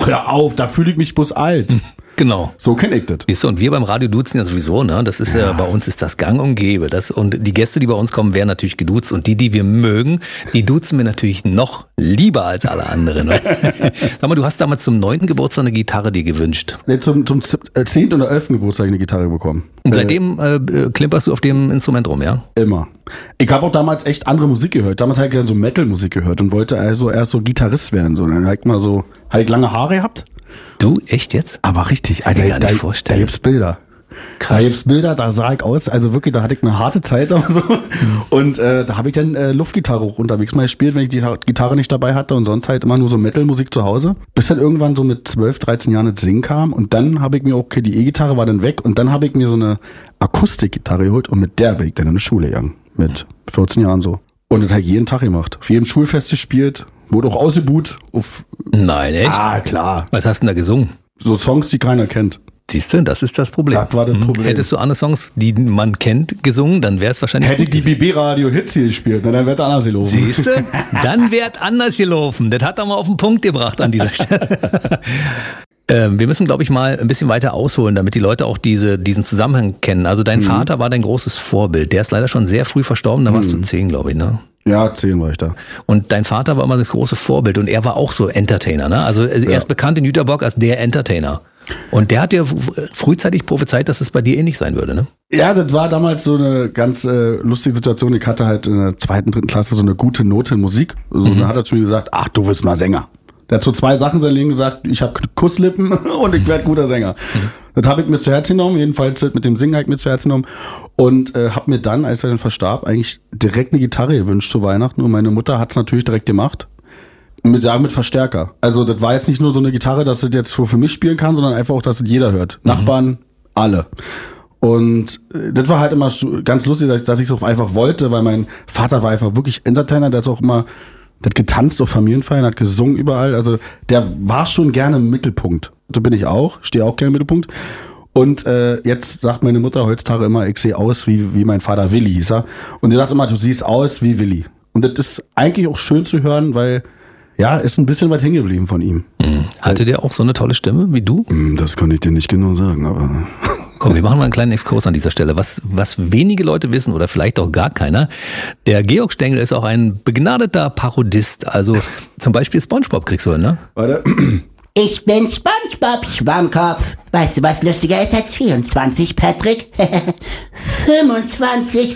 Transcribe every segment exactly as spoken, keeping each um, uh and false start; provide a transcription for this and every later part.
hör auf, da fühle ich mich bloß alt. Genau. So kenn ich das. Siehst du, und wir beim Radio duzen ja sowieso, ne? Das ist ja, ja bei uns ist das gang und gäbe. Das, und die Gäste, die bei uns kommen, werden natürlich geduzt. Und die, die wir mögen, die duzen wir natürlich noch lieber als alle anderen. Sag mal, du hast damals zum neunten Geburtstag eine Gitarre dir gewünscht. Nee, zum, zum zehnten oder elften Geburtstag eine Gitarre bekommen. Und seitdem äh, klimperst du auf dem Instrument rum, ja? Immer. Ich habe auch damals echt andere Musik gehört. Damals habe ich gerne so Metal-Musik gehört und wollte also erst so Gitarrist werden. So, dann halt mal so, hatte ich lange Haare gehabt. Du, echt jetzt? Aber richtig, Alter, Kann ich gar nicht da, vorstellen. Da gibt's Bilder. Krass. Da gibt's Bilder, da sah ich aus, also wirklich, da hatte ich eine harte Zeit und so. Mhm. Und äh, da habe ich dann äh, Luftgitarre auch unterwegs mal gespielt, wenn ich die Gitarre nicht dabei hatte und sonst halt immer nur so Metal-Musik zu Hause. Bis dann irgendwann so mit zwölf, dreizehn Jahren das Singen kam und dann habe ich mir auch, okay, die E-Gitarre war dann weg und dann habe ich mir so eine Akustikgitarre geholt und mit der bin ich dann in die Schule gegangen. Mit vierzehn Jahren so. Und das habe ich jeden Tag gemacht. Auf jedem Schulfest gespielt, wurde auch ausgebuht. Auf Nein, echt? Ah, klar. Was hast du denn da gesungen? So Songs, die keiner kennt. Siehst du, das ist das Problem. Das war das Problem. Hättest du andere Songs, die man kennt, gesungen, dann wäre es wahrscheinlich Hätte gut. ich die B B-Radio-Hits hier gespielt, dann wäre es anders gelaufen. Siehst du? Dann wäre es anders gelaufen. Das hat er mal auf den Punkt gebracht an dieser Stelle. ähm, wir müssen, glaube ich, mal ein bisschen weiter ausholen, damit die Leute auch diese, diesen Zusammenhang kennen. Also dein mhm. Vater war dein großes Vorbild. Der ist leider schon sehr früh verstorben, da warst mhm. du zehn, glaube ich, ne? Ja, zehn war ich da. Und dein Vater war immer das große Vorbild und er war auch so Entertainer, ne? Also er ja. ist bekannt in Jüterbock als der Entertainer. Und der hat dir frühzeitig prophezeit, dass es bei dir ähnlich sein würde, ne? Ja, das war damals so eine ganz äh, lustige Situation. Ich hatte halt in der zweiten, dritten Klasse so eine gute Note in Musik. So, mhm. Dann hat er zu mir gesagt, ach, du wirst mal Sänger. Der hat so zwei Sachen in seinem Leben gesagt, ich habe Kusslippen und ich werde guter Sänger. Mhm. Das habe ich mir zu Herzen genommen, jedenfalls mit dem Singen habe ich mir zu Herzen genommen. Und äh, habe mir dann, als er dann verstarb, eigentlich direkt eine Gitarre gewünscht zu Weihnachten. Und meine Mutter hat es natürlich direkt gemacht. Mit, ja, mit Verstärker. Also das war jetzt nicht nur so eine Gitarre, dass das jetzt für mich spielen kann, sondern einfach auch, dass das jeder hört. Mhm. Nachbarn, alle. Und äh, das war halt immer ganz lustig, dass, dass ich es auch einfach wollte, weil mein Vater war einfach wirklich Entertainer, der hat auch immer, der hat getanzt auf Familienfeiern, hat gesungen überall. Also der war schon gerne im Mittelpunkt. Da bin ich auch, stehe auch gerne im Mittelpunkt. Und äh, jetzt sagt meine Mutter heutzutage immer, ich sehe aus wie, wie mein Vater Willi, hieß er. Und die sagt immer, du siehst aus wie Willi. Und das ist eigentlich auch schön zu hören, weil ja, ist ein bisschen weit hängen geblieben von ihm. Mhm. Hatte der auch so eine tolle Stimme wie du? Das kann ich dir nicht genau sagen, aber... Komm, wir machen mal einen kleinen Exkurs an dieser Stelle. Was, was wenige Leute wissen oder vielleicht auch gar keiner, der Georg Stengel ist auch ein begnadeter Parodist. Also zum Beispiel SpongeBob kriegst du, ne? Warte. Ich bin SpongeBob Schwammkopf. Weißt du, was lustiger ist als vierundzwanzig, Patrick? fünfundzwanzig.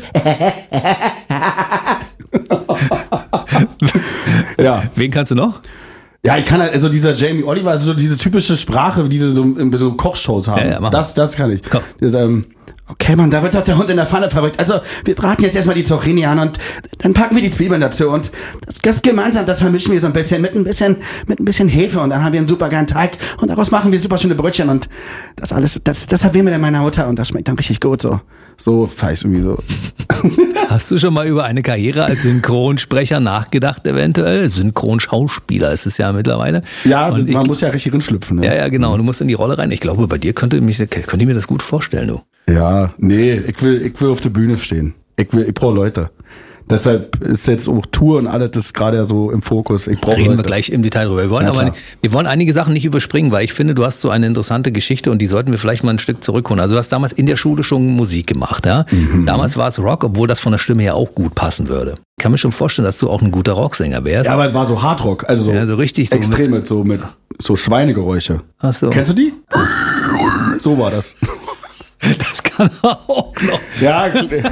Ja. Wen kannst du noch? Ja, ich kann halt, also dieser Jamie Oliver, also so diese typische Sprache, die sie so in so Kochshows haben. Ja, ja, mach das, das kann ich. Komm. Das, ähm, okay, Mann, da wird doch der Hund in der Pfanne verrückt. Also, wir braten jetzt erstmal die Zucchini an und dann packen wir die Zwiebeln dazu und das, das gemeinsam, das vermischen wir so ein bisschen mit ein bisschen, mit ein bisschen Hefe und dann haben wir einen super geilen Teig und daraus machen wir super schöne Brötchen und das alles, das, das servieren wir dann meiner Mutter und das schmeckt dann richtig gut, so. So, vielleicht irgendwie so. Hast du schon mal über eine Karriere als Synchronsprecher nachgedacht, eventuell? Synchronschauspieler ist es ja mittlerweile. Ja, und man ich, muss ja richtig rinschlüpfen. Ne? Ja, ja, genau. Du musst in die Rolle rein. Ich glaube, bei dir könnte, mich, könnte ich mir das gut vorstellen, du. Ja, nee, ich will, ich will auf der Bühne stehen. Ich will, ich brauche Leute. Deshalb ist jetzt auch Tour und alles das gerade so im Fokus. Ich brauche Reden Leute. wir gleich im Detail drüber. Wir wollen, Ja, aber, klar. wir wollen einige Sachen nicht überspringen, weil ich finde, du hast so eine interessante Geschichte und die sollten wir vielleicht mal ein Stück zurückholen. Also du hast damals in der Schule schon Musik gemacht, ja? Mhm. Damals war es Rock, obwohl das von der Stimme her auch gut passen würde. Ich kann mir schon vorstellen, dass du auch ein guter Rocksänger wärst. Ja, aber es war so Hardrock, also so, Ja, so richtig so extrem mit- mit so mit so Schweinegeräusche. Ach so. Kennst du die? So war das. Das kann er auch noch. Ja.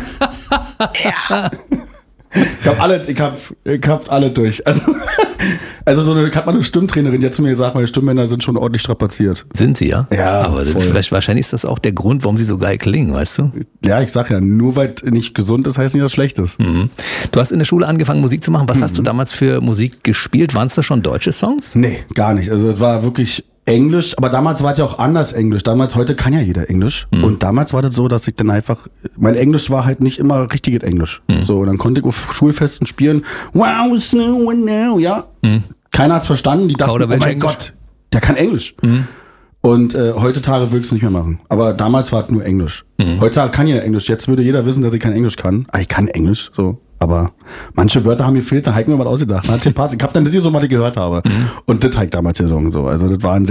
ja. Ich hab alle, ich hab, ich hab alle durch. Also, also so eine, ich hab mal eine Stimmtrainerin, die hat zu mir gesagt, meine Stimmbänder sind schon ordentlich strapaziert. Sind sie, ja? Ja, Aber voll. vielleicht, wahrscheinlich ist das auch der Grund, warum sie so geil klingen, weißt du? Ja, ich sag ja, nur weil es nicht gesund ist, heißt nicht, dass es schlecht ist. Mhm. Du hast in der Schule angefangen, Musik zu machen. Was mhm. hast du damals für Musik gespielt? Waren es da schon deutsche Songs? Nee, gar nicht. Also es war wirklich Englisch, aber damals war es ja auch anders Englisch. Damals, heute kann ja jeder Englisch. Mhm. Und damals war das so, dass ich dann einfach, mein Englisch war halt nicht immer richtiges Englisch. Mhm. So, und dann konnte ich auf Schulfesten spielen, wow, snow and now, ja. Mhm. Keiner hat's verstanden, die dachten, oh mein Englisch? Gott, der kann Englisch. Mhm. Und äh, heutzutage würde ich es nicht mehr machen. Aber damals war es nur Englisch. Mhm. Heutzutage kann jeder Englisch. Jetzt würde jeder wissen, dass ich kein Englisch kann. Ah, ich kann Englisch, so. Aber manche Wörter haben mir gefehlt, da habe ich mir was ausgedacht. Da hat den Pass. Ich habe dann das hier so, was ich gehört habe. Mhm. Und das habe ich damals gesungen. So. Also das war ein